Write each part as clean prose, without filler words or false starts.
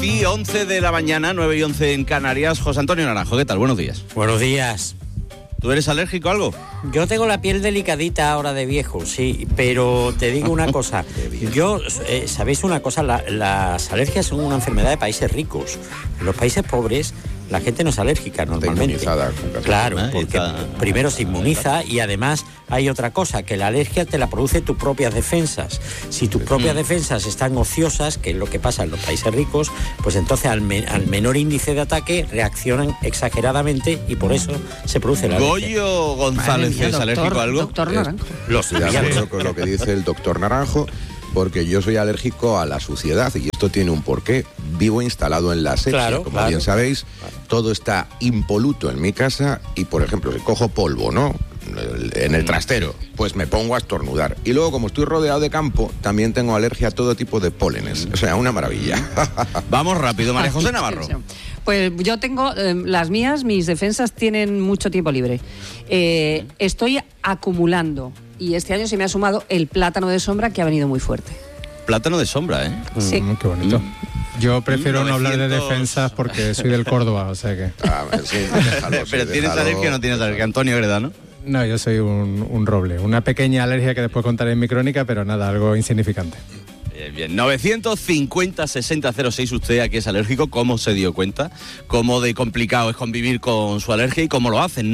Y 11 de la mañana, 9 y 11 en Canarias. José Antonio Naranjo, ¿qué tal? Buenos días. Buenos días. ¿Tú eres alérgico a algo? Yo tengo la piel delicadita ahora de viejo, sí, pero te digo una cosa. ¿Sabéis una cosa? Las alergias son una enfermedad de países ricos. En los países pobres la gente no es alérgica normalmente. Está inmunizada. Claro, porque primero se inmuniza y además hay otra cosa, que la alergia te la produce tus propias defensas. Si tus propias defensas están ociosas, que es lo que pasa en los países ricos, pues entonces al menor índice de ataque reaccionan exageradamente y por eso se produce la alergia. ¿Goyo González es alérgico a algo? Doctor Naranjo. Lo sabía. Con lo que dice el doctor Naranjo, porque yo soy alérgico a la suciedad y esto tiene un porqué. Vivo instalado en la asepsia, como bien sabéis, todo está impoluto en mi casa y, por ejemplo, si cojo polvo, ¿no?, en el trastero, pues me pongo a estornudar. Y luego, como estoy rodeado de campo, también tengo alergia a todo tipo de pólenes. O sea, una maravilla. Vamos rápido, María José Navarro. Pues yo tengo, las mías, mis defensas tienen mucho tiempo libre. Estoy acumulando y este año se me ha sumado el plátano de sombra, que ha venido muy fuerte. Plátano de sombra, ¿eh? Sí. Qué bonito. Yo prefiero no hablar de defensas porque soy del Córdoba, o sea que... Sí, déjalo, pero ¿tienes alergia o no tienes alergia? Antonio Gredano. No, yo soy un roble. Una pequeña alergia que después contaré en mi crónica, pero nada, algo insignificante. Bien, 950-6006, usted aquí es alérgico, ¿cómo se dio cuenta? ¿Cómo de complicado es convivir con su alergia y cómo lo hacen?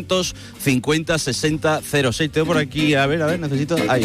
950-6006. Tengo por aquí, a ver, necesito... Hola.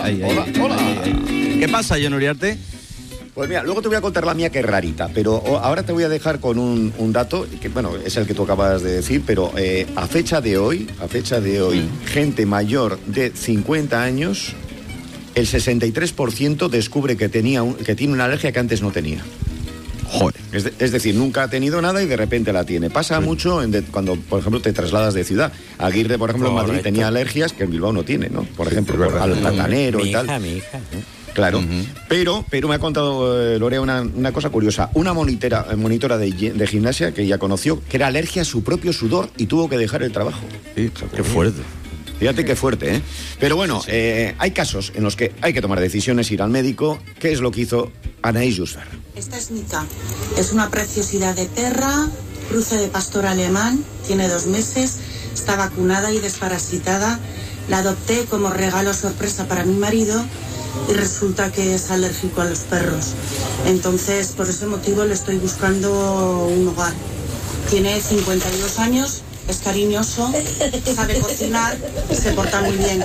¿Qué pasa, John Uriarte? Pues mira, luego te voy a contar la mía, que es rarita, pero ahora te voy a dejar con un dato, que bueno, es el que tú acabas de decir, pero a fecha de hoy, gente mayor de 50 años, el 63% descubre que tiene una alergia que antes no tenía. Joder. Es decir, nunca ha tenido nada y de repente la tiene. Pasa mucho cuando, por ejemplo, te trasladas de ciudad. Aguirre, por ejemplo, en Madrid tenía alergias que en Bilbao no tiene, ¿no? Por ejemplo, al platanero y tal. Mi hija, ¿no? Claro, pero me ha contado Lorea una cosa curiosa. Una monitora de gimnasia que ella conoció, que era alergia a su propio sudor y tuvo que dejar el trabajo. Sí, qué fuerte. Fíjate qué fuerte, ¿eh? Pero bueno, sí. Hay casos en los que hay que tomar decisiones, ir al médico. ¿Qué es lo que hizo Anaïs Jusfer? Esta es Nika. Es una preciosidad de perra, cruce de pastor alemán, tiene 2 meses, está vacunada y desparasitada. La adopté como regalo sorpresa para mi marido y resulta que es alérgico a los perros. Entonces, por ese motivo le estoy buscando un hogar. Tiene 52 años, es cariñoso, sabe cocinar y se porta muy bien.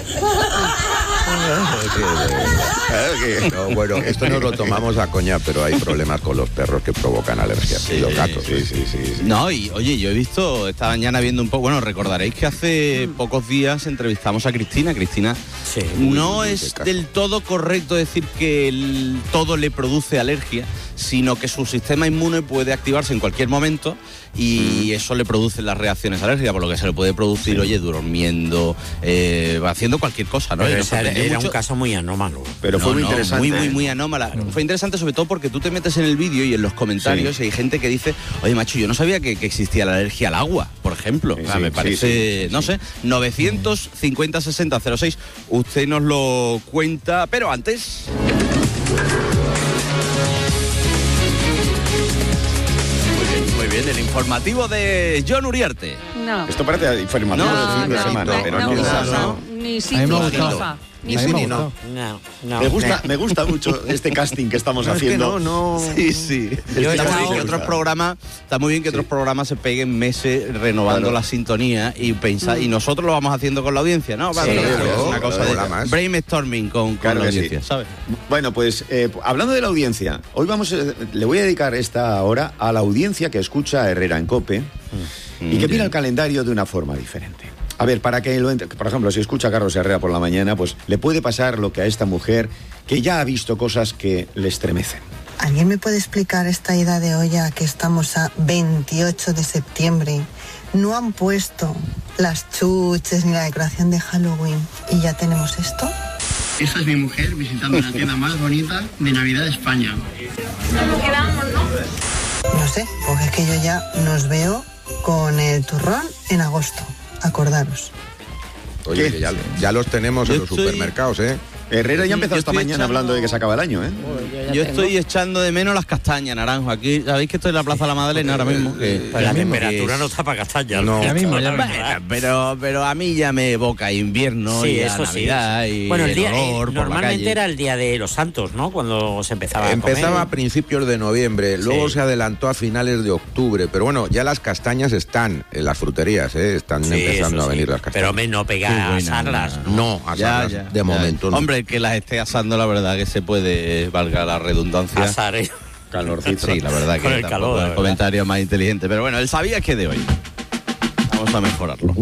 No, bueno, esto nos lo tomamos a coña, pero hay problemas con los perros que provocan alergias. Sí, los gatos, sí. No, y oye, yo he visto, esta mañana viendo un poco, bueno, recordaréis que hace pocos días entrevistamos a Cristina. Cristina, sí, no es del todo correcto decir que todo le produce alergia, sino que su sistema inmune puede activarse en cualquier momento y eso le produce las reacciones alérgicas, por lo que se le puede producir, oye, durmiendo, haciendo cualquier cosa, ¿no? Pero era un caso muy anómalo. Pero fue muy interesante. Muy anómala. Fue interesante sobre todo porque tú te metes en el vídeo y en los comentarios hay gente que dice, oye, macho, yo no sabía que existía la alergia al agua, por ejemplo. Me parece, no sé, 950-6006. Usted nos lo cuenta, pero antes... Muy bien, el informativo de John Uriarte. No. Esto parece informativo del fin de semana, pero no. Ni sí, A mí me ni gustó. FIFA. Ni sí ni no. Me gusta mucho este casting que estamos haciendo. Sí. Está muy bien que otros programas se peguen meses renovando la sintonía y y nosotros lo vamos haciendo con la audiencia, ¿no? Vale, es una cosa de brainstorming con la audiencia, ¿sabes? Bueno, pues hablando de la audiencia, hoy le voy a dedicar esta hora a la audiencia que escucha a Herrera en COPE y que mira el calendario de una forma diferente. A ver, para que por ejemplo, si escucha a Carlos Herrera por la mañana, pues le puede pasar lo que a esta mujer que ya ha visto cosas que le estremecen. ¿Alguien me puede explicar esta ida de olla que estamos a 28 de septiembre? No han puesto las chuches ni la decoración de Halloween y ya tenemos esto. Esa es mi mujer visitando la tienda más bonita de Navidad de España. ¿Cómo quedamos, no? No sé, porque es que yo ya nos veo con el turrón en agosto. Acordaros. Oye, que ya los tenemos en los supermercados, ¿eh? Herrera ya ha empezado esta mañana hablando de que se acaba el año, ¿eh? Yo estoy echando de menos las castañas, Naranjo. Aquí, ¿sabéis que estoy en la Plaza de la Madalena ahora mismo? La temperatura no está para castañas. No. Ya mismo. Pero a mí ya me evoca invierno y a Navidad y bueno, el olor por la normalmente calle. era el día de los Santos, ¿no? Cuando se empezaba Empezaba a a principios de noviembre, luego se adelantó a finales de octubre, pero bueno, ya las castañas están en las fruterías, están empezando a venir las castañas. Pero no pega a asarlas, ¿no? No, asarlas de momento no. Hombre, que las esté asando, la verdad que se puede, valga la redundancia. Asar, ¿eh? Calorcito. Sí, la verdad Con que el tampoco calor, la el verdad. comentario más inteligente. Pero bueno, el sabía que de hoy. Vamos a mejorarlo.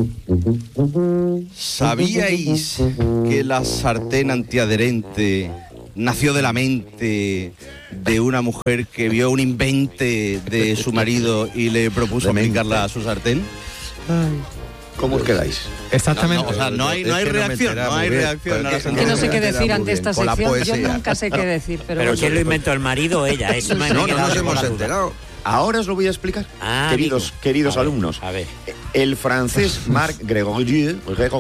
¿Sabíais que la sartén antiadherente nació de la mente de una mujer que vio un invente de su marido y le propuso aplicarla a su sartén? ¿Cómo os quedáis? Exactamente. No, o sea, no hay reacción, no hay reacción. Es que no sé qué decir ante esta Con la sección. Yo poesía. nunca sé qué decir. Pero ¿Pero quién lo inventó, el marido o ella? Eso me No queda nos con hemos la duda. enterado. Ahora os lo voy a explicar, queridos A ver, alumnos. A ver. El francés Marc Gregory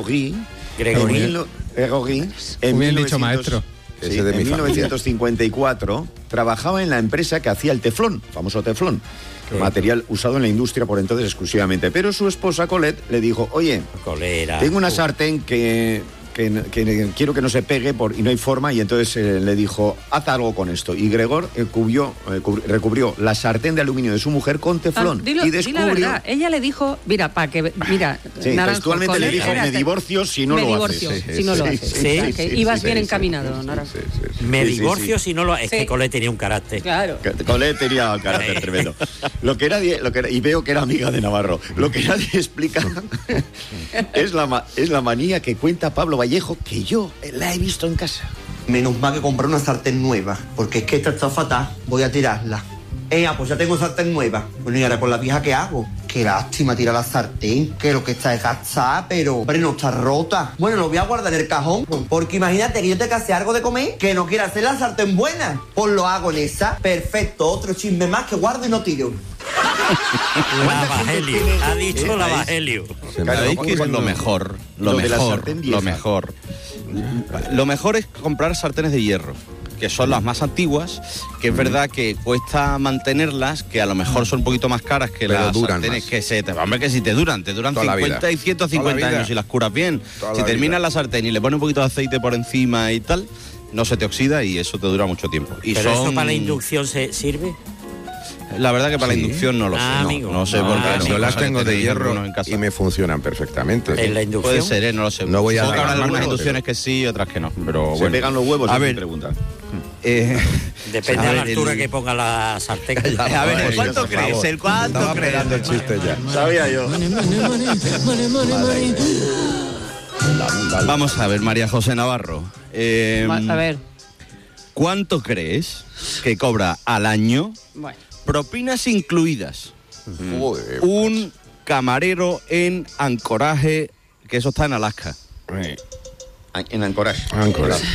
en Muy bien dicho, 1900 maestro. sí, Ese de en mi familia. 1954 trabajaba en la empresa que hacía el teflón, famoso teflón, material usado en la industria por entonces exclusivamente. Pero su esposa Colette le dijo, oye, Colera. tengo una sartén que quiero que no se pegue y no hay forma, y entonces le dijo, haz algo con esto. Y Gregor recubrió la sartén de aluminio de su mujer con teflón. Dilo, y di la descubrió... verdad. Ella le dijo, mira, Sí, Naranjo, textualmente le dijo, espérate, me divorcio si no me lo divorcio haces. si no lo Sí, haces. sí, O sea, que sí, ibas sí, bien sí, encaminado, Naranjo. Me Sí, sí, divorcio sí. si no lo... Es Sí. que Colette tenía un carácter. Claro. Colette tenía carácter tremendo. Lo que era, y veo que era amiga de Navarro. Lo que nadie explica es la manía que cuenta Pablo Vallejo, que yo la he visto en casa. Menos mal que compré una sartén nueva, porque es que esta está fatal, voy a tirarla. Pues ya tengo sartén nueva. Bueno, ¿y ahora con la vieja qué hago? Qué lástima tirar la sartén, que lo que está es gastada, pero hombre, no está rota. Bueno, lo voy a guardar en el cajón, porque imagínate que yo te hacer algo de comer, que no quiera hacer la sartén buena. Pues lo hago en esa. Perfecto, otro chisme más que guardo y no tiro. La Bagelio. Ha dicho la Bagelio. ¿Sabéis que es lo mejor? Lo de la sartén vieja. Lo mejor es comprar sartenes de hierro, que son las más antiguas, que es verdad que cuesta mantenerlas, que a lo mejor son un poquito más caras que Pero las duran sartenes más. hombre, que si te duran Toda la 50 vida. y 150 Toda la vida. años y las curas bien. Toda Si la terminas vida. la sartén y le pones un poquito de aceite por encima y tal, no se te oxida y eso te dura mucho tiempo. Y ¿Pero son... eso para la inducción sirve? La verdad que para Sí. la inducción no lo sé. Amigo. No sé por qué. Ah, no. Yo las Cosas que tengo de tenéis hierro algunos en casa. y me funcionan perfectamente. ¿En la inducción? Puede ser, no lo sé. No voy a Supongo que habrá reclamar, algunas pero- inducciones que sí y otras que no. Pero Se bueno. pegan los huevos, A es mi ver, pregunta. Depende A de la ver, altura que ponga la sartén. A ver, ¿el Por cuánto favor. crees? ¿El cuánto Estaba crees? esperando el chiste ya. Sabía yo. Vamos a ver, María José Navarro. A ver, ¿Cuánto crees que cobra al año, bueno. propinas incluidas, Joder. un camarero en Ancoraje, que eso está en Alaska? En Anchorage. Anchorage.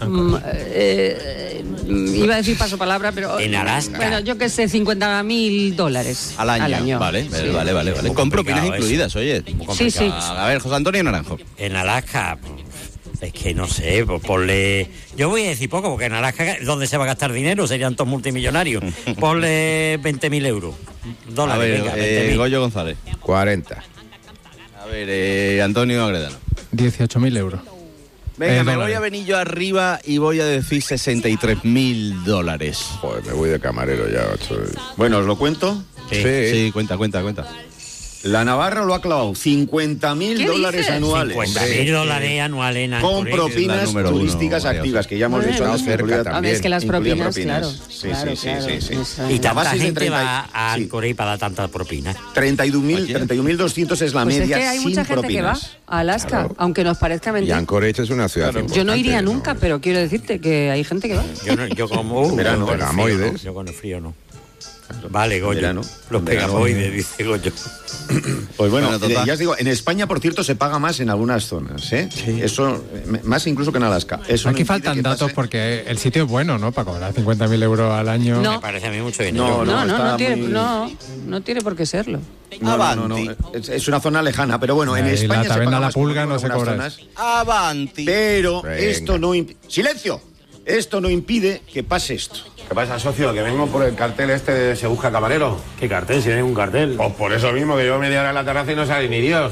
Iba a decir paso palabra, pero... En Alaska. Bueno, yo qué sé, $50.000. Al año. Vale, Sí. vale. Muy Con propinas complicado incluidas, oye. Sí, sí. A ver, José Antonio Naranjo. En Alaska, es que no sé, pues ponle... Yo voy a decir poco, porque en Alaska, ¿dónde se va a gastar dinero? Serían todos multimillonarios. Ponle 20.000 euros. A Dólares, ver, venga, 20.000. Goyo González. 40. A ver, Antonio Agredano. 18.000 euros. Venga, me dólares. voy a venir yo arriba y voy a decir $63.000. Joder, me voy de camarero ya, macho. Bueno, ¿os lo cuento? Sí, cuenta. La Navarra lo ha clavado. $50.000 dices? anuales. $50.000 anuales en Con Anchorage. la propinas número uno, turísticas María activas, que ya hemos Bueno, dicho antes. cerca incluía- también. A ver, es que las incluía propinas, claro. Sí, claro, sí. claro. Eso. Y La tanta base es de gente 30 va a sí. Anchorage para dar tanta propina. 31.200 es la Pues es media que hay sin mucha gente propinas. que va a Alaska, Claro. aunque nos parezca Y mentira. Anchorage es una ciudad importante. Yo no iría nunca, pero quiero decirte que hay gente que va. Yo como... Verano, con el frío Gamoides. no, yo con el frío no. Vale, Goyo. Verano. Los pegamoides, dice Goyo. Pues bueno, total. ya os digo, en España, por cierto, se paga más en algunas zonas, ¿eh? Sí. Eso, más incluso que en Alaska. Eso Aquí no faltan impide que datos pase. porque el sitio es bueno, ¿no? Para cobrar 50.000 euros al año. No. Me parece a mí mucho dinero. No tiene por qué serlo. No. Es una zona lejana, pero bueno, en Y España la se taberna paga La más, como Pulga digo, no en se algunas cobra zonas. Avanti. Pero Venga. esto no ¡silencio! Esto no impide que pase esto. ¿Qué pasa, socio? Que vengo por el cartel este de Se Busca Camarero. ¿Qué cartel? Si no hay ningún cartel. Pues por eso mismo, que llevo media hora en la terraza y no sale ni Dios.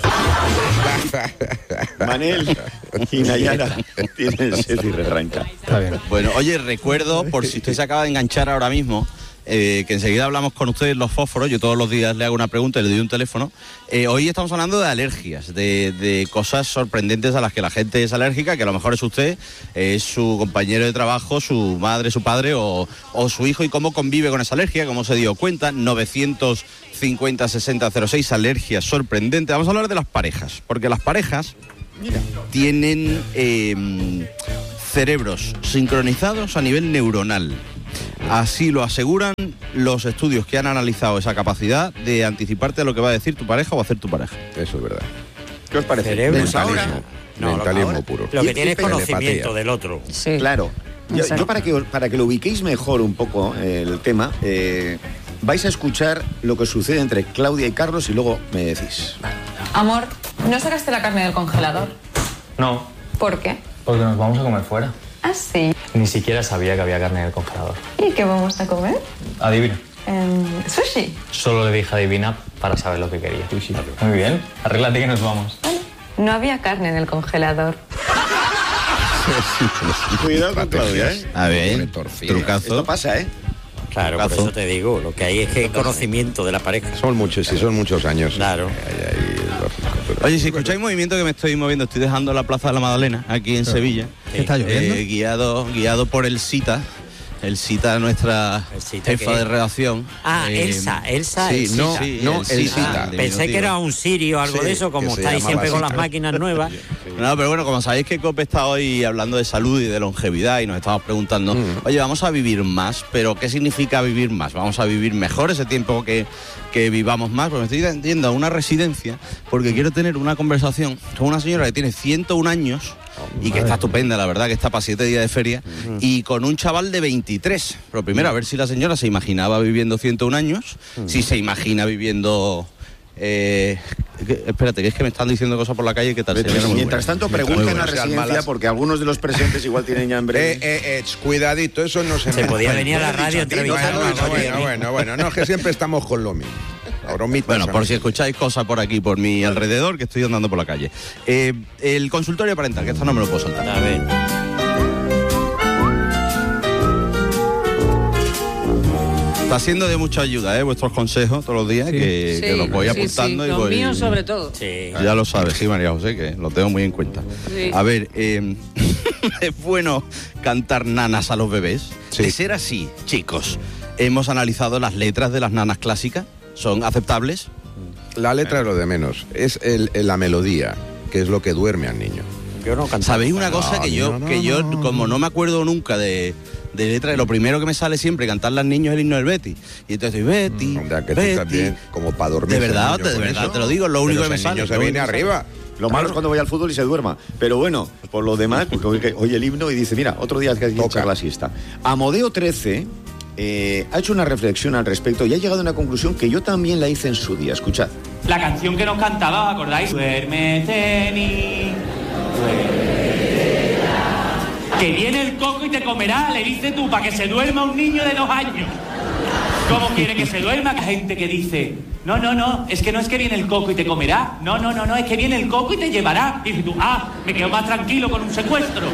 Manel y Nayara tienen sed y retranca. Está bien. Bueno, oye, recuerdo, por si usted se acaba de enganchar ahora mismo, que enseguida hablamos con ustedes los fósforos. Yo todos los días le hago una pregunta y le doy un teléfono. Hoy estamos hablando de alergias, de cosas sorprendentes a las que la gente es alérgica, que a lo mejor es usted, es su compañero de trabajo, su madre, su padre o su hijo, y cómo convive con esa alergia, cómo se dio cuenta. 950-6006, alergias sorprendentes. Vamos a hablar de las parejas, porque las parejas tienen cerebros sincronizados a nivel neuronal. Así lo aseguran los estudios que han analizado esa capacidad de anticiparte a lo que va a decir tu pareja o hacer tu pareja. Eso es verdad. ¿Qué os parece? Cerebro. Pues ahora, Mentalismo puro. Lo que tiene es Telepatía. conocimiento del otro. Sí. claro. Yo Exacto. para que lo ubiquéis mejor un poco el tema, vais a escuchar lo que sucede entre Claudia y Carlos y luego me decís. Amor, ¿no sacaste la carne del congelador? No, ¿Por qué? porque nos vamos a comer fuera. Ah, sí. Ni siquiera sabía que había carne en el congelador. ¿Y qué vamos a comer? Adivina. Sushi. Solo le dije adivina para saber lo que quería. Muy bien, arréglate que nos vamos. No había carne en el congelador. Cuidado con Claudia, ¿eh? A ver, Retorcida. trucazo. Esto pasa, ¿eh? Claro, por eso te digo, lo que hay es que conocimiento de la pareja. Son muchos años. Claro. Oye, si escucháis movimiento que me estoy moviendo, estoy dejando la Plaza de la Madalena, aquí en Sevilla. ¿Qué está lloviendo? Guiado por el Cita, nuestra ¿El Cita jefa qué? de redacción. Ah, Elsa, sí, el no, Cita. no, el el Cita. Cita. Pensé que era un Siri o algo Sí, de eso, como que se estáis llamaba siempre con Cita. las máquinas nuevas. No, pero bueno, como sabéis que COPE está hoy hablando de salud y de longevidad y nos estamos preguntando, oye, vamos a vivir más, pero ¿qué significa vivir más? ¿Vamos a vivir mejor ese tiempo que vivamos más? Pues me estoy yendo a una residencia porque quiero tener una conversación con una señora que tiene 101 años y que está estupenda, la verdad, que está para 7 días de feria, y con un chaval de 23. Pero primero, a ver si la señora se imaginaba viviendo 101 años, si se imagina viviendo... espérate, que es que me están diciendo cosas por la calle que tal. Mientras tanto, pregunten en la residencia porque algunos de los presentes igual tienen ya en breve. Cuidadito, eso no se me podía venir a la radio a entrevistar Bueno, no, es que siempre estamos con lo mismo. Bueno, por si escucháis cosas por aquí, por mi alrededor, que estoy andando por la calle. El consultorio parental, que esto no me lo puedo saltar. A ver. Está siendo de mucha ayuda, vuestros consejos todos los días, que los voy apuntando y los voy... míos sobre todo. Sí. Ya lo sabes, sí, María José, que lo tengo muy en cuenta. Sí. A ver, ¿es bueno cantar nanas a los bebés? Sí. De ser así, chicos, hemos analizado las letras de las nanas clásicas. ¿Son aceptables? La letra es lo de menos, es la melodía, que es lo que duerme al niño. Yo no cantaba. ¿Sabéis una cosa? Que yo, como no me acuerdo nunca de letra, lo primero que me sale siempre cantarle al niño es el himno del Betis. Y entonces estoy Betty, Que tú Betty. también, como para dormir. De verdad, te lo digo, lo único que me sale. Se viene arriba. Lo malo es cuando voy al fútbol y se duerma. Pero bueno, por lo demás, porque oye el himno y dice, mira, otro día que hay que echar la siesta. Amodeo 13 ha hecho una reflexión al respecto y ha llegado a una conclusión que yo también la hice en su día. Escuchad. La canción que nos cantaba, ¿acordáis? Duérmete, ni... Que viene el coco y te comerá, le dices tú, para que se duerma un niño de 2 años. ¿Cómo quiere que se duerma? Hay gente que dice, no, es que no es que viene el coco y te comerá. No, es que viene el coco y te llevará. Y dices tú, me quedo más tranquilo con un secuestro.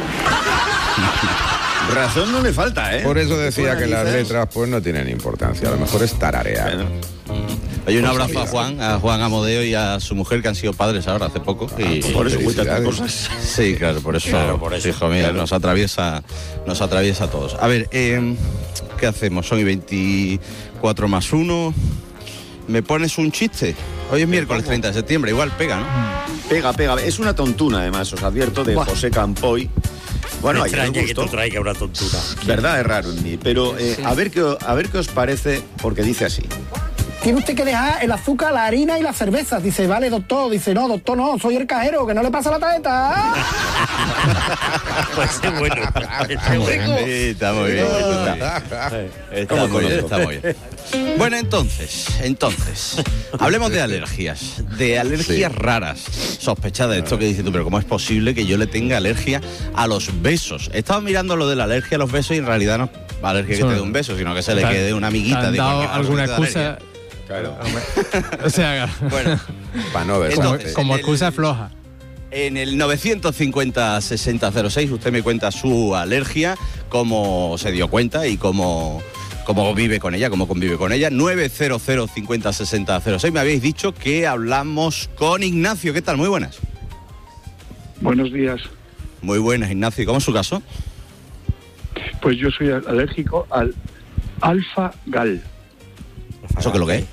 Razón no le falta, ¿eh? Por eso decía que las analizas. letras pues no tienen importancia, a lo mejor es tararear. Oye, un abrazo a Juan Amodeo y a su mujer, que han sido padres ahora hace poco. Y por eso cuentan tantas cosas. Sí, claro, por eso. Hijo mío, claro. nos atraviesa a todos. A ver, ¿qué hacemos? Son y 24 más 1. ¿Me pones un chiste? Hoy es miércoles 30 de septiembre, igual pega, ¿no? Pega. Es una tontuna, además, os advierto, de José Campoy. Bueno, me hay extraña que gusto. tú traigas una tontura. ¿Verdad? Es raro en mí. Pero a ver qué os parece, porque dice así. Tiene usted que dejar el azúcar, la harina y la cerveza. Dice, vale, doctor. Dice, no, doctor, no, soy el cajero, que no le pasa la tarjeta. Pues es bueno. Está muy bien. Está muy bien. Bueno, entonces, hablemos de alergias raras, sospechadas. Esto que dices tú, pero ¿cómo es posible que yo le tenga alergia a los besos? He estado mirando lo de la alergia a los besos y en realidad no es alergia que te dé un beso, sino que se le quede una amiguita. ¿Te han dado alguna excusa? Claro. O sea, bueno, para no ver. Como excusa floja. En el 950-6006 usted me cuenta su alergia, cómo se dio cuenta y cómo vive con ella, cómo convive con ella. 900-50-6006. Me habéis dicho que hablamos con Ignacio. ¿Qué tal? Muy buenas. Buenos días. Muy buenas, Ignacio. ¿Cómo es su caso? Pues yo soy alérgico al alfa-gal. ¿Eso qué es lo que es?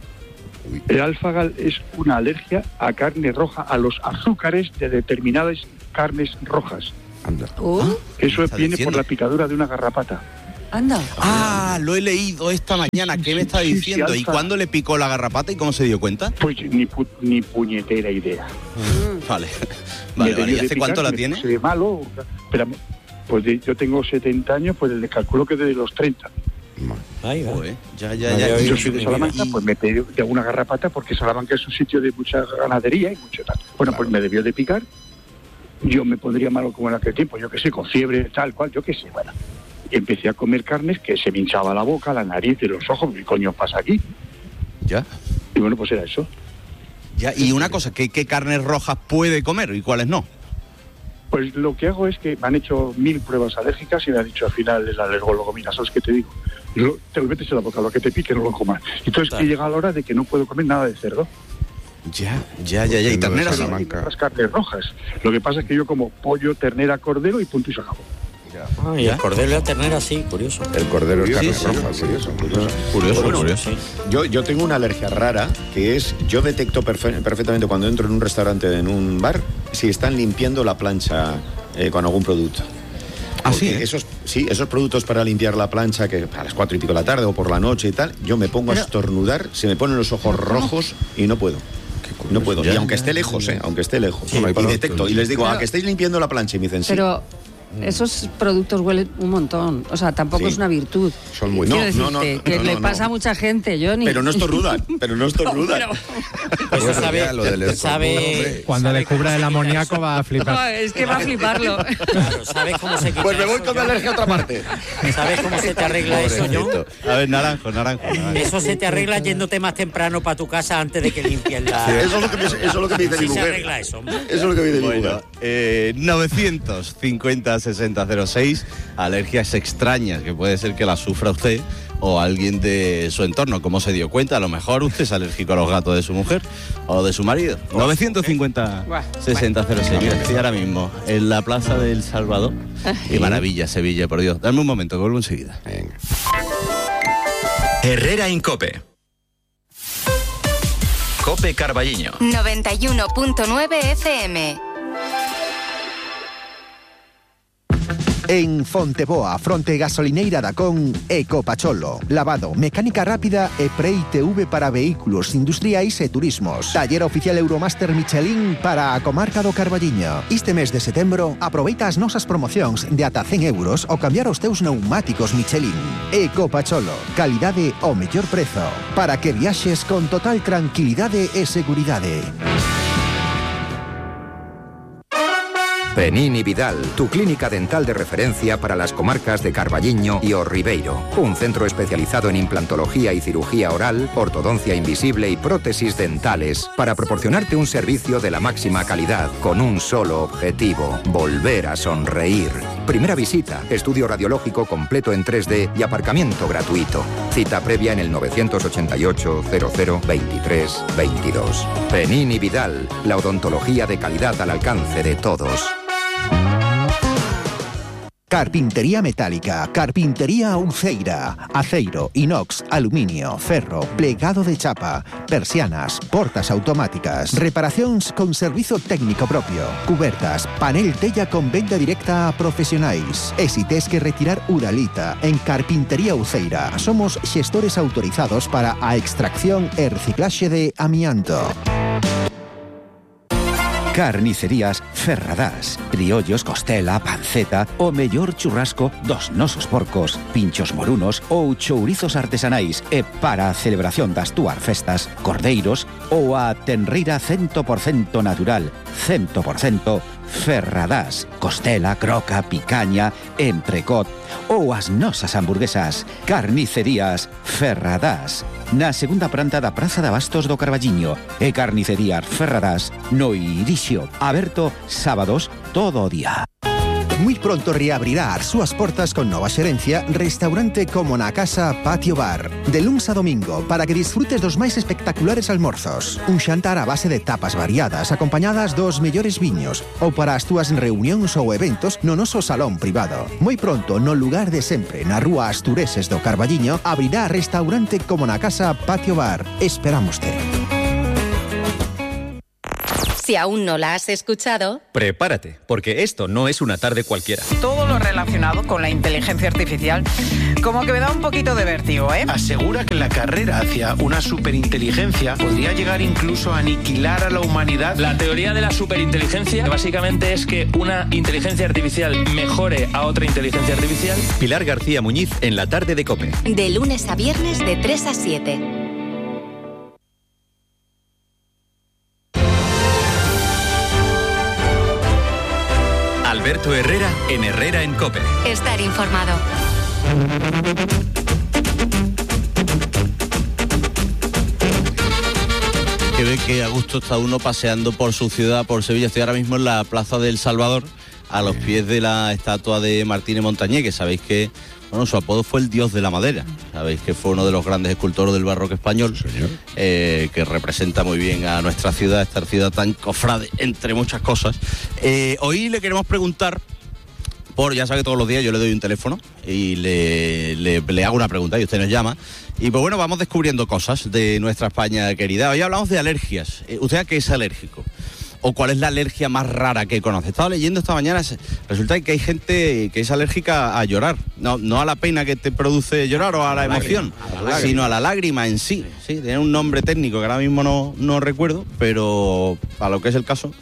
El alfa-gal es una alergia a carne roja, a los azúcares de determinadas carnes rojas. Anda. Eso viene por la picadura de una garrapata. Anda. Ah, lo he leído esta mañana. ¿Qué me está diciendo? ¿Y cuándo le picó la garrapata y cómo se dio cuenta? Pues ni puñetera idea. Vale. ¿Y hace cuánto la tiene? De malo, espérame. Pues yo tengo 70 años, pues le calculo que desde los 30. Ahí va. Ya. Yo soy de Salamanca, pues me pedí de una garrapata porque Salamanca es un sitio de mucha ganadería y mucho tal. Bueno, pues me debió de picar. Yo me pondría malo como en aquel tiempo, yo qué sé, con fiebre, tal cual, yo qué sé, bueno. Y empecé a comer carnes que se me hinchaba la boca, la nariz y los ojos. ¿Qué coño pasa aquí? Ya. Y bueno, pues era eso. Ya, y una cosa, ¿qué carnes rojas puede comer y cuáles no? Pues lo que hago es que me han hecho 1000 pruebas alérgicas y me ha dicho al final el alergólogo, mira, ¿sabes qué te digo? Te lo metes en la boca, lo que te pique no lo comas. Entonces he llegado a la hora de que no puedo comer nada de cerdo. Ya. Y ternera sí. Las carnes rojas. Lo que pasa es que yo como pollo, ternera, cordero y punto y se acabó. Y el cordero y la ternera sí, curioso. El cordero es carne roja, curioso. Yo tengo una alergia rara, que es, yo detecto perfectamente cuando entro en un restaurante, en un bar, si están limpiando la plancha con algún producto. Ah, sí. Esos productos para limpiar la plancha, que a las 4 y pico de la tarde o por la noche y tal, yo me pongo a estornudar, se me ponen los ojos rojos y no puedo. No puedo. Y aunque esté lejos, y detecto. Y les digo, que estéis limpiando la plancha y me dicen sí. Pero esos productos huelen un montón. O sea, tampoco es una virtud. Son muy... que le pasa a mucha gente, Johnny. Pero no estornudan. Pues sabe cuando descubra el amoníaco va a flipar. No, es que va a fliparlo. Claro, ¿sabes cómo se quita? Pues me voy con mi alergia a otra parte. ¿Sabes cómo se te arregla eso, John? A ver, naranjo. Eso se te arregla yéndote más temprano para tu casa antes de que limpien la... Sí, eso es lo que me dice mi mujer. Se arregla eso, hombre. Eso es lo que me dice mi mujer. 950-6006, alergias extrañas que puede ser que las sufra usted o alguien de su entorno. ¿Cómo se dio cuenta? A lo mejor usted es alérgico a los gatos de su mujer o de su marido. 950-6006. Mira, estoy ahora mismo en la Plaza del Salvador. Qué maravilla, Sevilla, por Dios. Dame un momento, que vuelvo enseguida. Venga. Herrera en COPE. COPE Carballiño. 91.9 FM. En Fonteboa, fronte gasolineira da Con, Ecopacholo. Lavado, mecánica rápida e pre-ITV para vehículos industriais e turismos. Taller oficial Euromaster Michelin para a comarca do Carballiño. Este mes de setembro, aproveita as nosas promocións de ata 100 euros ao cambiar os teus pneumáticos Michelin. Ecopacholo, calidade ao mellor prezo. Para que viaxes con total tranquilidade e seguridade. Penini Vidal, tu clínica dental de referencia para las comarcas de Carballiño y O Ribeiro. Un centro especializado en implantología y cirugía oral, ortodoncia invisible y prótesis dentales para proporcionarte un servicio de la máxima calidad con un solo objetivo: volver a sonreír. Primera visita, estudio radiológico completo en 3D y aparcamiento gratuito. Cita previa en el 988 00 23 22. Penini Vidal, la odontología de calidad al alcance de todos. Carpintería metálica, carpintería Uceira, aceiro, inox, aluminio, ferro, plegado de chapa, persianas, portas automáticas, reparacións con servizo técnico propio, cubertas, panel tella con venda directa a profesionais. E si tes que retirar uralita, en Carpintería Uceira somos xestores autorizados para a extracción e reciclaxe de amianto. Carnicerías Ferradás. Criollos, costela, panceta, o mellor churrasco dos nosos porcos, pinchos morunos ou chourizos artesanais. E para a celebración das túas festas, cordeiros ou a tenreira 100% natural, 100% Ferradás. Costela, croca, picaña, entrecot ou as nosas hamburguesas. Carnicerías Ferradás. Na segunda planta da Praza de Abastos do Carballiño. E Carnicerías Ferradás no Irixio. Aberto sábados todo o día. Muy pronto reabrirá as súas portas con nova xerencia restaurante como na Casa Patio Bar. De luns a domingo, para que disfrutes dos máis espectaculares almorzos. Un xantar a base de tapas variadas, acompañadas dos mellores viños, ou para as túas reunións ou eventos no noso salón privado. Moi pronto, no lugar de sempre, na rúa Astureses do Carballiño, abrirá restaurante como na Casa Patio Bar. Esperámoste. Si aún no la has escuchado, prepárate, porque esto no es una tarde cualquiera. Todo lo relacionado con la inteligencia artificial como que me da un poquito de vértigo, ¿eh? Asegura que la carrera hacia una superinteligencia podría llegar incluso a aniquilar a la humanidad. La teoría de la superinteligencia básicamente es que una inteligencia artificial mejore a otra inteligencia artificial. Pilar García Muñiz en la tarde de COPE. De lunes a viernes de 3 a 7. Alberto Herrera en Herrera en COPE. Estar informado. Que ve que a gusto está uno paseando por su ciudad, por Sevilla. Estoy ahora mismo en la Plaza del Salvador, a los pies de la estatua de Martínez Montañé, que sabéis que su apodo fue el dios de la madera. Sabéis que fue uno de los grandes escultores del barroco español, que representa muy bien a nuestra ciudad, esta ciudad tan cofrade, entre muchas cosas. Hoy le queremos preguntar, ya sabe que todos los días yo le doy un teléfono y le hago una pregunta y usted nos llama. Y pues bueno, vamos descubriendo cosas de nuestra España querida. Hoy hablamos de alergias. ¿Usted a qué es alérgico? ¿O cuál es la alergia más rara que conoce? Estaba leyendo esta mañana, resulta que hay gente que es alérgica a llorar. No a la pena que te produce llorar o a la emoción, sino a la lágrima en sí. Sí, tiene un nombre técnico que ahora mismo no recuerdo, pero a lo que es el caso.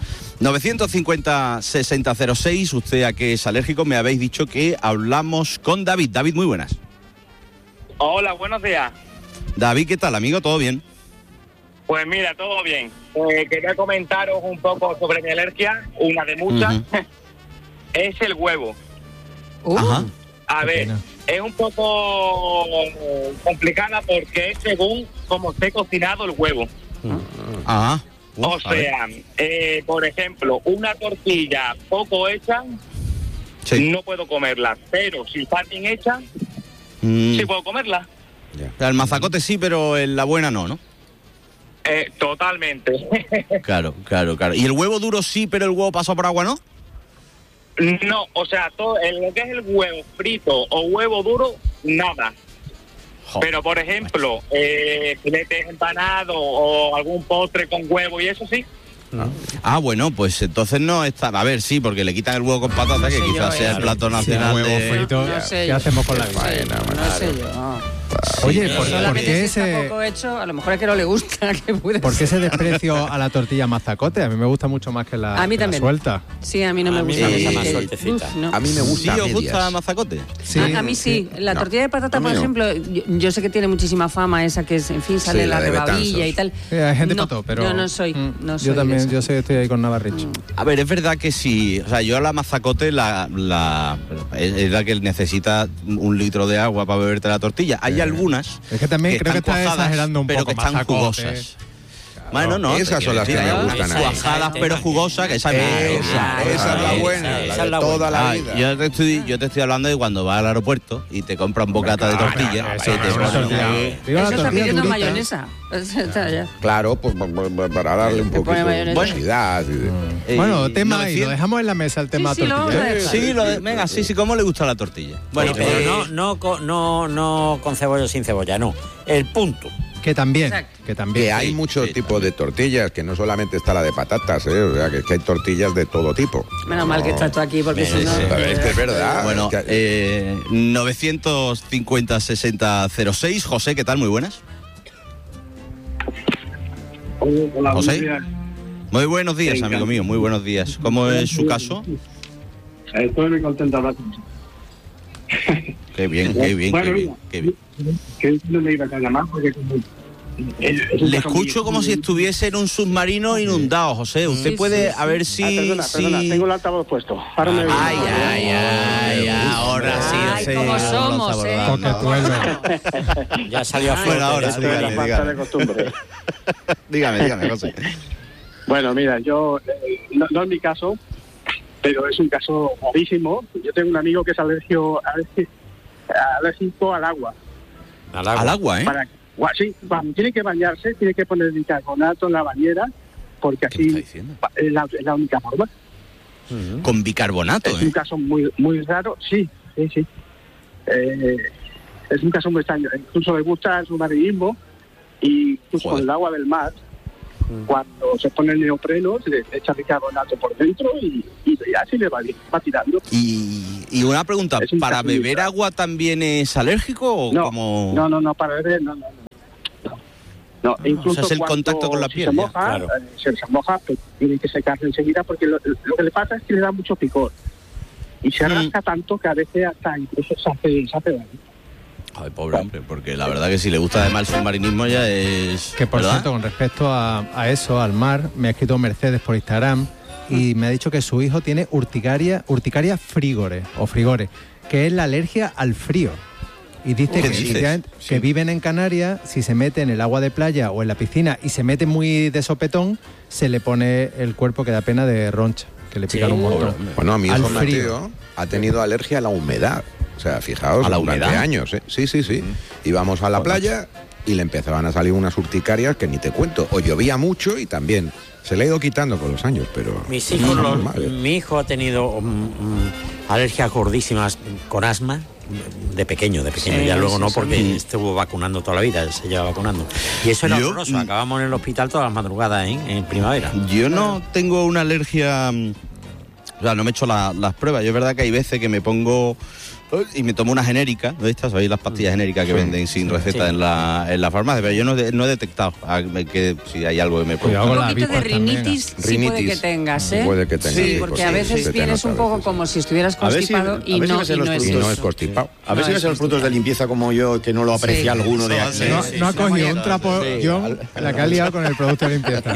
950-6006, ¿usted a qué es alérgico? Me habéis dicho que hablamos con David. David, muy buenas. Hola, buenos días. David, ¿qué tal, amigo? ¿Todo bien? Pues mira, todo bien. Quería comentaros un poco sobre mi alergia, una de muchas. Es el huevo. Ajá. A ver, es un poco complicada porque es según cómo esté cocinado el huevo. Ajá. O sea, por ejemplo, una tortilla poco hecha, no puedo comerla. Pero si está bien hecha, sí puedo comerla. El mazacote sí, pero la buena no. Totalmente. Claro. ¿Y el huevo duro sí, pero el huevo pasado por agua no? No, o sea, todo lo que es el huevo frito o huevo duro, nada. Pero, por ejemplo, filetes empanados o algún postre con huevo y eso sí. Bueno, pues entonces no está... A ver, sí, porque le quitan el huevo con patata, que quizás sea el plato nacional huevo frito. ¿Qué hacemos con la vida? No sé yo. Oye, ¿por qué si está poco hecho? A lo mejor es que no le gusta. ¿Por qué ese desprecio a la tortilla mazacote? A mí me gusta mucho más que la, a mí también. Suelta. Sí, a mí no me gusta. A mí me gusta más sueltecita. No. A mí me gusta. ¿Sí os gusta mazacote? Sí. A mí sí. La tortilla de patata, por ejemplo, yo sé que tiene muchísima fama esa que es, en fin, sale la rebabilla y tal. Hay gente pato, pero yo no soy. Yo también, yo estoy ahí con Navarrich. A ver, es verdad que sí. O sea, yo a la mazacote es la que necesita un litro de agua para beberte la tortilla. Hay algunas es que también creo que están está cuajadas, exagerando un pero poco, que están mazacote. jugosas. Bueno, no. Esas son las que me gustan. Cuajadas pero jugosas, que esa es la buena, la de toda la vida. Yo te estoy hablando de cuando vas al aeropuerto y te compras un bocata de tortilla. Eso está pidiendo mayonesa. Claro, pues para darle un poquito de jugosidad. Bueno, tema ahí, lo dejamos en la mesa el tema tortilla. Sí, venga, sí, ¿cómo le gusta la tortilla? Bueno, pero no con cebolla o sin cebolla, no. El punto. Que también. Que hay muchos tipos de tortillas, que no solamente está la de patatas, o sea, que hay tortillas de todo tipo. Menos mal que estás tú aquí, porque si no... Es que es verdad. Bueno, 950-60-06. José, ¿qué tal? Muy buenas. Hola, José. Muy buenos días, amigo mío, muy buenos días. ¿Cómo es su caso? Estoy muy contento de hablar con usted. Qué bien. Que no me iba a llamar porque le escucho como si estuviese en un submarino inundado, José. Usted puede, a ver si... Perdona, tengo el altavoz puesto. Ahora me ahora sí. Ay, cómo somos, Ya salió afuera ahora. Dígame, José. Bueno, mira, yo... no es mi caso, pero es un caso gravísimo. Yo tengo un amigo que es alérgico al agua. Al agua, ¿eh? Sí, cuando tiene que bañarse, tiene que poner bicarbonato en la bañera, porque así es la única forma. Con bicarbonato, Es un caso muy raro, sí. Es un caso muy extraño. Incluso le gusta el submarinismo y incluso con el agua del mar. Cuando se pone el neopreno, se le echa bicarbonato por dentro y así le va tirando. Y una pregunta, ¿para beber agua también es alérgico o como...? No, para beber no. Incluso o sea, es el contacto con la piel. Se moja, pues tiene que secarse enseguida porque lo que le pasa es que le da mucho picor. Y se rasca tanto que a veces hasta incluso se hace daño. Ay, pobre hombre, porque la verdad que si le gusta además el submarinismo ya es... Que por ¿verdad? cierto, con respecto a eso, al mar, me ha escrito Mercedes por Instagram y me ha dicho que su hijo tiene urticaria frigore, que es la alergia al frío. Y dice que viven en Canarias, si se mete en el agua de playa o en la piscina y se mete muy de sopetón, se le pone el cuerpo que da pena de roncha, que le pican un montón. Bueno, a mi hijo Mateo ha tenido alergia a la humedad. O sea, fijaos, ¿a la durante humedad? años, ¿eh? Sí. Íbamos a la playa y le empezaban a salir unas urticarias que ni te cuento. O llovía mucho y también se le ha ido quitando con los años, pero... Mi hijo ha tenido alergias gordísimas con asma. De pequeño, ya luego no, porque estuvo vacunando toda la vida, se lleva vacunando. Y eso era horroroso, acabamos en el hospital todas las madrugadas, en primavera. Yo no tengo una alergia, o sea, no me he hecho las pruebas. Yo es verdad que hay veces que me pongo y me tomo una genérica, ¿no? Estas, ¿sabéis? Las pastillas genéricas que venden sin receta en la farmacia, pero yo no he detectado que si hay algo que me puede... Un poquito de rinitis sí puede que tengas, ¿eh? Puede que tengas. Sí, porque a veces vienes un poco como si estuvieras constipado y no es constipado. A ver si ves los frutos de limpieza como yo, que no lo aprecia alguno de aquí. No ha cogido un trapo, John, la que ha liado con el producto de limpieza.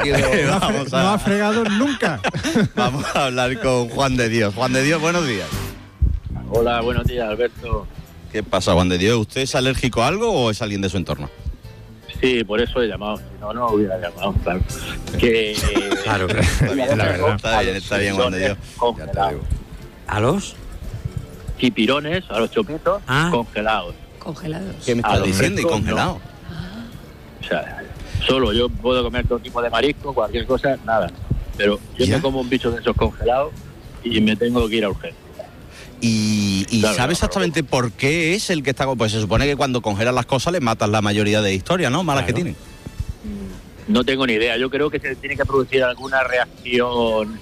No ha fregado nunca. Vamos a hablar con Juan de Dios. Juan de Dios, buenos días. Hola, buenos días, Alberto. ¿Qué pasa, Juan de Dios? ¿Usted es alérgico a algo o es alguien de su entorno? Sí, por eso he llamado. Si no hubiera llamado, claro. Claro, la verdad. Está bien, Juan de Dios. ¿A los? Chipirones, a los chopitos, congelados. ¿Congelados? ¿Qué me estás diciendo? ¿Y congelados? O sea, solo yo puedo comer todo tipo de marisco, cualquier cosa, nada. Pero yo me como un bicho de esos congelados y me tengo que ir a urgencia. ¿Y claro, sabe exactamente por qué es el que está...? Pues se supone que cuando congelan las cosas le matas la mayoría de historias, ¿no? Malas que tienen. No tengo ni idea. Yo creo que se tiene que producir alguna reacción,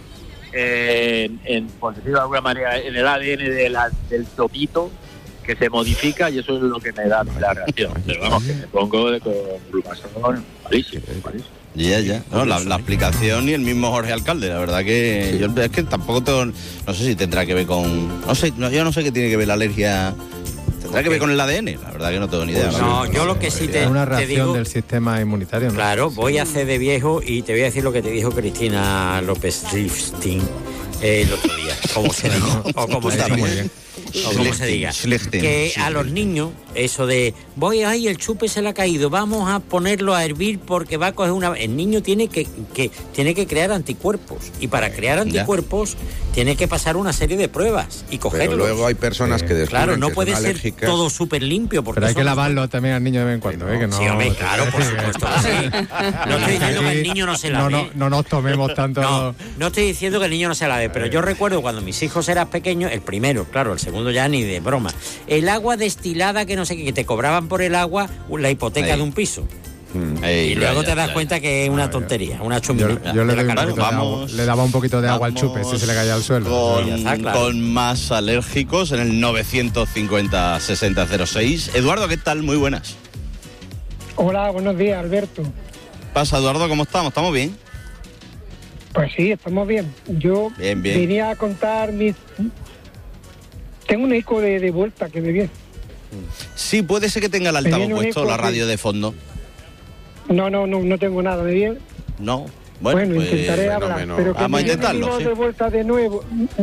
por decirlo de alguna manera, en el ADN del topito, que se modifica y eso es lo que me da la reacción. Pero vamos, que me pongo con glumazón malísimo. Ya. No, la explicación y el mismo Jorge Alcalde, la verdad que yo es que tampoco tengo, no sé si tendrá que ver con, yo no sé qué tiene que ver la alergia, tendrá que ver con el ADN, la verdad que no tengo ni idea. No, yo lo que sí te una reacción digo, del sistema inmunitario, ¿no? Claro, voy a hacer de viejo y te voy a decir lo que te dijo Cristina López Rifstein, el otro día, como se diga, o como se diga. O como se diga, que a los niños, eso de el chupe se le ha caído, vamos a ponerlo a hervir porque va a coger una... El niño tiene que crear anticuerpos, y para crear anticuerpos tiene que pasar una serie de pruebas y cogerlos. Pero luego hay personas que descubren claro, no que puede son ser alérgicas. todo súper limpio. Pero hay que lavarlo también al niño de vez en cuando, que no... Sí, hombre, claro, por supuesto que sí. No estoy diciendo que el niño no se lave. No nos tomemos tanto... No estoy diciendo que el niño no se lave, pero yo recuerdo cuando mis hijos eran pequeños, el primero, claro, el segundo ya ni de broma, el agua destilada que no sé qué, que te cobraban por el agua la hipoteca de un piso. Y luego te das cuenta que es una tontería, una chumina. Yo le daba un poquito de agua al chupe si se le caía al suelo. Con más alérgicos en el 950-6006. Eduardo, ¿qué tal? Muy buenas. Hola, buenos días, Alberto. ¿Qué pasa, Eduardo? ¿Cómo estamos? ¿Estamos bien? Pues sí, estamos bien. Yo venía a contar Tengo un eco de vuelta que me viene. Sí, puede ser que tenga el altavoz puesto, la radio de fondo. No tengo nada, ¿me viene? No. Bueno, pues, intentaré hablar, pero que vamos a intentarlo, sí. De vuelta de nuevo.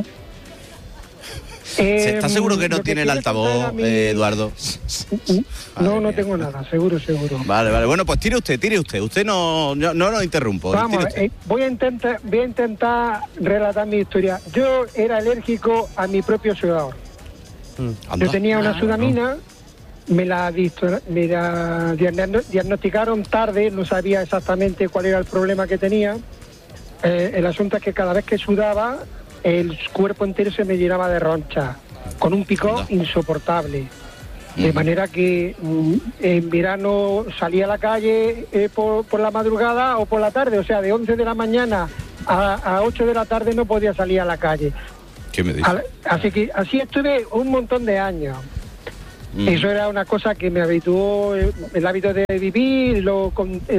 ¿Estás seguro que no tiene el altavoz, Eduardo? No tengo nada, seguro. Vale. Bueno, pues tire usted. Usted no nos interrumpo. Vamos, voy a intentar relatar mi historia. Yo era alérgico a mi propio sudor. Yo tenía una sudamina, me la diagnosticaron tarde, no sabía exactamente cuál era el problema que tenía. El asunto es que cada vez que sudaba, el cuerpo entero se me llenaba de ronchas, con un picor insoportable. De manera que en verano salía a la calle por la madrugada o por la tarde, o sea, de 11 de la mañana a 8 de la tarde no podía salir a la calle. ¿Qué me dices? Así estuve un montón de años. Eso era una cosa que me habituó el hábito de vivir, la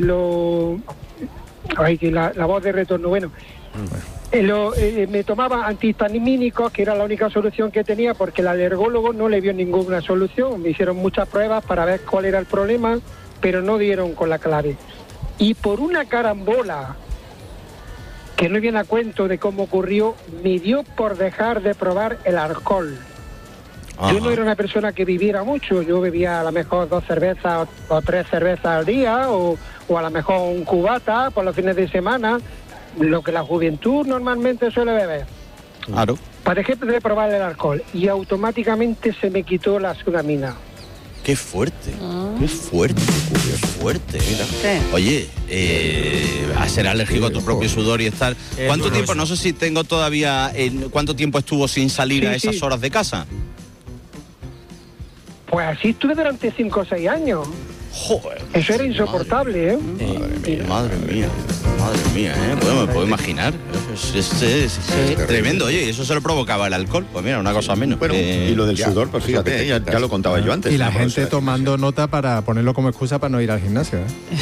voz de retorno. Bueno, me tomaba antihistamínicos, que era la única solución que tenía, porque el alergólogo no le vio ninguna solución. Me hicieron muchas pruebas para ver cuál era el problema, pero no dieron con la clave. Y por una carambola, que no viene a cuento de cómo ocurrió, me dio por dejar de probar el alcohol. Ajá. Yo no era una persona que bebiera mucho, yo bebía a lo mejor 2 cervezas o 3 cervezas al día, o a lo mejor un cubata por los fines de semana, lo que la juventud normalmente suele beber. Claro. Para dejé de probar el alcohol y automáticamente se me quitó la sudamina. Qué fuerte, qué fuerte. Mira. ¿Qué? Oye, a ser alérgico a tu propio sudor y estar... ¿Cuánto tiempo? No sé si tengo todavía... ¿Cuánto tiempo estuvo sin salir a esas horas de casa? Pues así estuve durante 5 o 6 años. Joder. Eso era insoportable, ¿eh? Madre mía, Bueno, me puedo imaginar. Es tremendo, oye, y eso se lo provocaba el alcohol. Pues mira, una cosa menos. Bueno, y lo del sudor, pues fíjate, ya lo contaba yo antes. Y la gente tomando nota para ponerlo como excusa para no ir al gimnasio,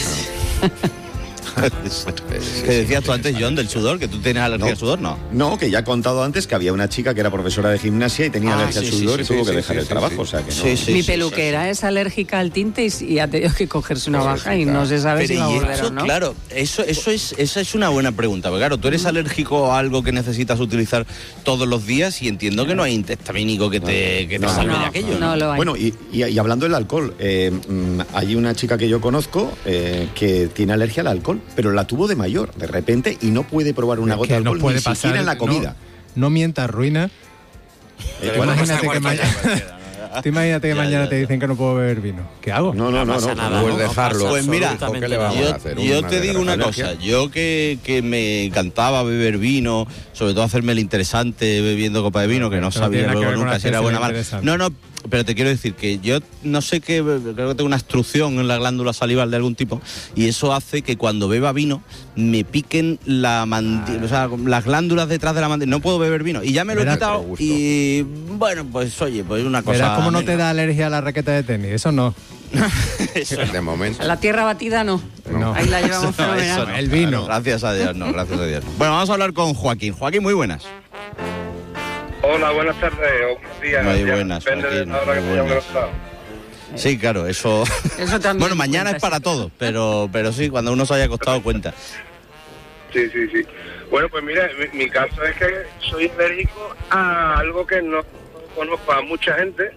¿Qué decías tú antes, John, del sudor? ¿Que tú tienes alergia al sudor? No, que ya he contado antes que había una chica que era profesora de gimnasia y tenía alergia al sudor y tuvo que dejar el trabajo. O sea que mi peluquera es alérgica al tinte y ha tenido que cogerse una baja y no se sabe si va a volver o no. Claro, esa es una buena pregunta. Porque claro, tú eres alérgico a algo que necesitas utilizar todos los días y entiendo que no hay antihistamínico que te salve de aquello. No lo hay. Bueno, y hablando del alcohol, hay una chica que yo conozco que tiene alergia al alcohol, pero la tuvo de mayor, de repente, y no puede probar una gota de alcohol ni siquiera en la comida. No mientas, ruina. Imagínate que mañana te dicen que no puedo beber vino. ¿Qué hago? No puedes dejarlo. Pues mira, yo te digo una cosa. Yo que me encantaba beber vino, sobre todo hacerme el interesante bebiendo copa de vino, que no sabía luego nunca si era buena o mala. No, pero te quiero decir que yo no sé qué, creo que tengo una obstrucción en la glándula salival de algún tipo, y eso hace que cuando beba vino me piquen las glándulas detrás de la mandíbula. No puedo beber vino. Y ya me lo he quitado y bueno, pues oye, pues una cosa... Verás cómo no te da alergia a la raqueta de tenis, eso no. Eso de momento. La tierra batida no. Ahí la llevamos fenomenal. El vino. Gracias a Dios, gracias a Dios. Bueno, vamos a hablar con Joaquín. Joaquín, muy buenas. Hola, buenas tardes o buenos días. Muy buenas, depende Joaquín, de la hora que me hayamos estado. Sí, claro, eso también. Bueno, mañana es para todo, pero sí, cuando uno se haya acostado cuenta. Sí. Bueno, pues mira, mi caso es que soy alérgico a algo que no conozco a mucha gente,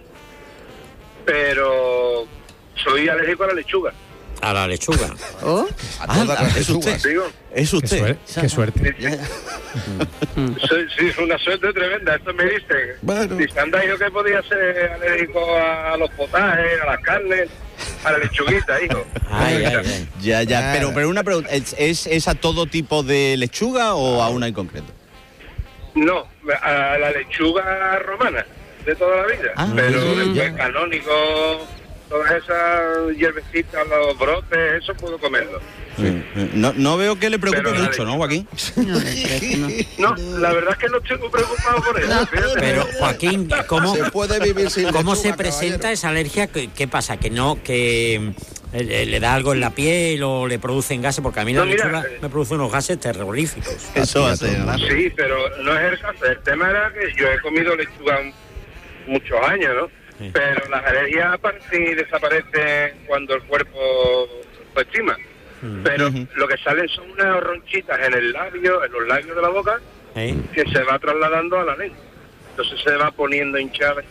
pero soy alérgico a la lechuga. ¿A la lechuga? ¿Oh? A todas las lechugas. Es usted. Qué suerte. Sí, es una suerte tremenda. Esto me dicen. Si andáis yo que podía ser alérgico a los potajes, a las carnes, a la lechuguita, hijo. Ya. Pero una pregunta, ¿es a todo tipo de lechuga o a una en concreto? No, a la lechuga romana de toda la vida. Pero después canónigo, todas esas hierbecitas, los brotes, eso puedo comerlo. No veo que le preocupe mucho, ¿no, Joaquín? No, la verdad es que no estoy muy preocupado por eso. Pero, Joaquín, ¿cómo se puede vivir sin ¿cómo lechuga, se presenta caballero? esa alergia? ¿Qué pasa? ¿Que le da algo en la piel o le producen gases? Porque a mí la lechuga me produce unos gases terroríficos. Eso va a ser, ¿no? Sí, pero no es el caso. El tema era que yo he comido lechuga muchos años, ¿no? Sí. Pero las alergias aparecen y desaparecen cuando el cuerpo lo estima. Pero lo que salen son unas ronchitas en el labio, en los labios de la boca, que se va trasladando a la lengua. Entonces se va poniendo hinchada.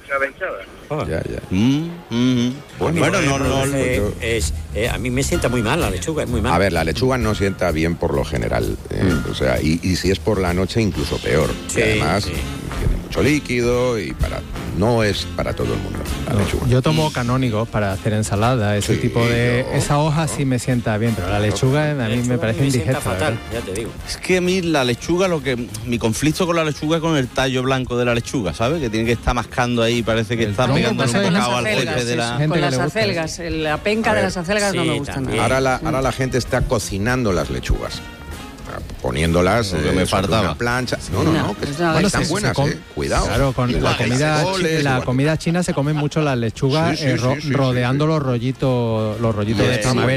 A mí me sienta muy mal la lechuga, es muy mal. A ver, la lechuga no sienta bien por lo general. O sea, y si es por la noche, incluso peor. Sí, además, tiene mucho líquido y no es para todo el mundo la lechuga. Yo tomo canónigos para hacer ensalada, ese tipo de... Esa hoja sí me sienta bien, pero la lechuga a mí me parece indigesta. Fatal, ya te digo. Es que a mí la lechuga, mi conflicto con la lechuga es con el tallo blanco de la lechuga, ¿sabes? Que tiene que estar mascando ahí, parece que está pegando un bocado al jefe de la... Con las acelgas, la penca de las acelgas no me gusta nada. Ahora la gente está cocinando las lechugas, poniéndolas me faltaba. Una plancha. No, que están buenas, cuidado. Claro, con la comida china se comen mucho las lechugas rodeando los rollitos de primavera.